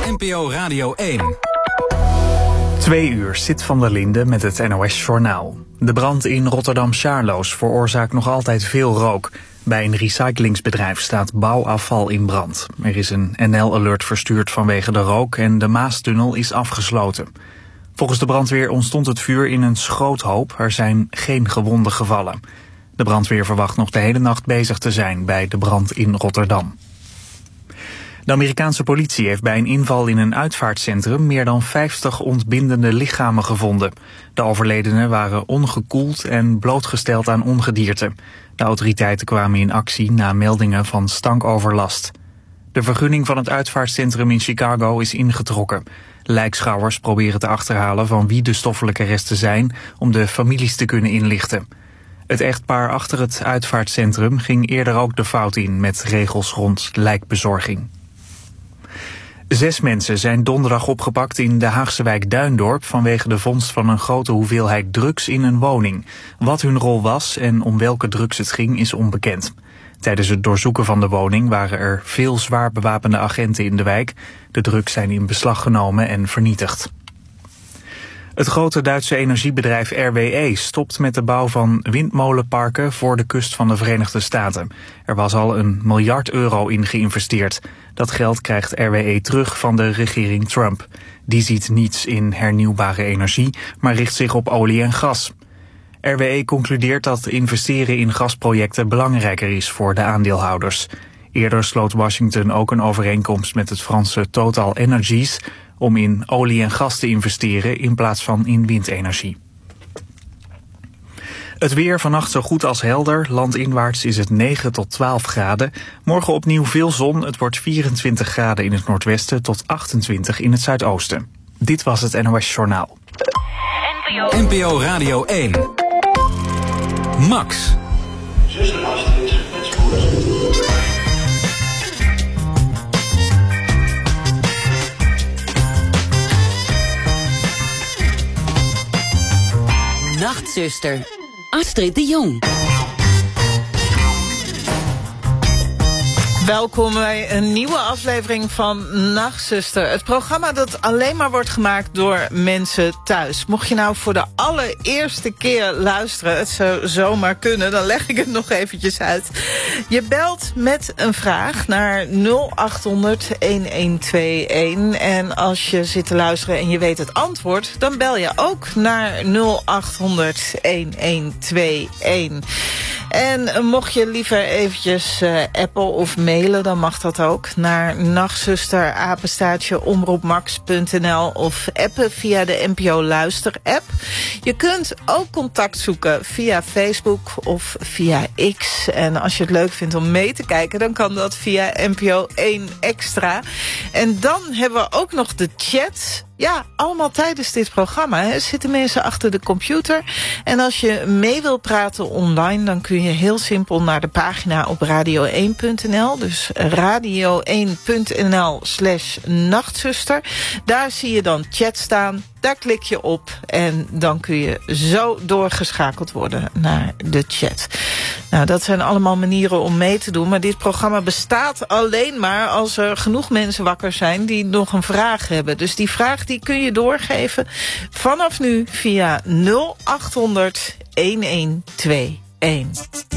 NPO Radio 1. 2 uur, Sid van der Linde met het NOS-journaal. De brand in Rotterdam-Charloes veroorzaakt nog altijd veel rook. Bij een recyclingsbedrijf staat bouwafval in brand. Er is een NL-alert verstuurd vanwege de rook en de Maastunnel is afgesloten. Volgens de brandweer ontstond het vuur in een schroothoop. Er zijn geen gewonden gevallen. De brandweer verwacht nog de hele nacht bezig te zijn bij de brand in Rotterdam. De Amerikaanse politie heeft bij een inval in een uitvaartcentrum meer dan 50 ontbindende lichamen gevonden. De overledenen waren ongekoeld en blootgesteld aan ongedierte. De autoriteiten kwamen in actie na meldingen van stankoverlast. De vergunning van het uitvaartcentrum in Chicago is ingetrokken. Lijkschouwers proberen te achterhalen van wie de stoffelijke resten zijn om de families te kunnen inlichten. Het echtpaar achter het uitvaartcentrum ging eerder ook de fout in met regels rond lijkbezorging. 6 mensen zijn donderdag opgepakt in de Haagse wijk Duindorp vanwege de vondst van een grote hoeveelheid drugs in een woning. Wat hun rol was en om welke drugs het ging is onbekend. Tijdens het doorzoeken van de woning waren er veel zwaar bewapende agenten in de wijk. De drugs zijn in beslag genomen en vernietigd. Het grote Duitse energiebedrijf RWE stopt met de bouw van windmolenparken voor de kust van de Verenigde Staten. Er was al €1 miljard in geïnvesteerd. Dat geld krijgt RWE terug van de regering Trump. Die ziet niets in hernieuwbare energie, maar richt zich op olie en gas. RWE concludeert dat investeren in gasprojecten belangrijker is voor de aandeelhouders. Eerder sloot Washington ook een overeenkomst met het Franse Total Energies om in olie en gas te investeren in plaats van in windenergie. Het weer vannacht zo goed als helder. Landinwaarts is het 9 tot 12 graden. Morgen opnieuw veel zon. Het wordt 24 graden in het noordwesten tot 28 in het zuidoosten. Dit was het NOS Journaal. NPO Radio 1. Max. Zuster Astrid, met spoed. Nachtzuster, Astrid de Jong. Welkom bij een nieuwe aflevering van Nachtzuster. Het programma dat alleen maar wordt gemaakt door mensen thuis. Mocht je nou voor de allereerste keer luisteren, het zou zomaar kunnen, dan leg ik het nog eventjes uit. Je belt met een vraag naar 0800-1121. En als je zit te luisteren en je weet het antwoord, dan bel je ook naar 0800-1121. En mocht je liever eventjes appen of mailen, dan mag dat ook. Naar nachtzuster@omroepmax.nl of appen via de NPO Luister app. Je kunt ook contact zoeken via Facebook of via X. En als je het leuk vindt om mee te kijken, dan kan dat via NPO 1 Extra. En dan hebben we ook nog de chat. Ja, allemaal tijdens dit programma. Hè, zitten mensen achter de computer. En als je mee wil praten online, dan kun je heel simpel naar de pagina op radio1.nl. Dus radio1.nl/nachtzuster. Daar zie je dan chat staan. Daar klik je op en dan kun je zo doorgeschakeld worden naar de chat. Nou, dat zijn allemaal manieren om mee te doen. Maar dit programma bestaat alleen maar als er genoeg mensen wakker zijn die nog een vraag hebben. Dus die vraag die kun je doorgeven vanaf nu via 0800-1121.